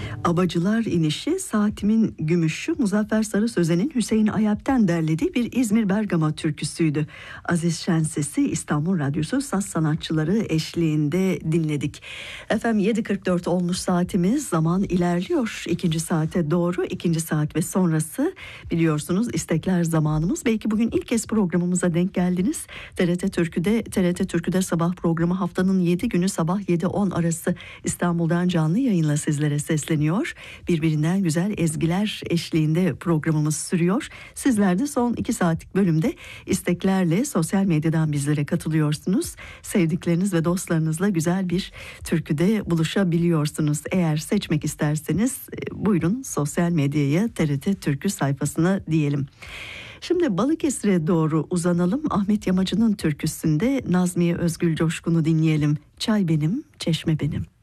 Abacılar inişi Saatimin Gümüşü Muzaffer Sarı Sözen'in Hüseyin Ayap'ten derlediği bir İzmir Bergama türküsüydü. Aziz Şenses'i İstanbul Radyosu saz sanatçıları eşliğinde dinledik. Efendim 7.44 olmuş saatimiz, zaman ilerliyor. İkinci saate doğru, ikinci saat ve sonrası biliyorsunuz istekler zamanımız. Belki bugün ilk kez programımıza denk geldiniz. TRT Türkü'de sabah programı haftanın 7 günü sabah 7-10 arası İstanbul'dan canlı yayınla sizlere sesleniyor. Birbirinden güzel ezgiler eşliğinde programımız sürüyor. Sizler de son 2 saatlik bölümde isteklerle sosyal medyadan bizlere katılıyorsunuz. Sevdikleriniz ve dostlarınızla güzel bir türküde buluşabiliyorsunuz. Eğer seçmek isterseniz buyurun sosyal medyaya, TRT Türkü sayfasına diyelim. Şimdi Balıkesir'e doğru uzanalım. Ahmet Yamacı'nın türküsünde Nazmiye Özgül Coşkun'u dinleyelim. Çay benim, çeşme benim.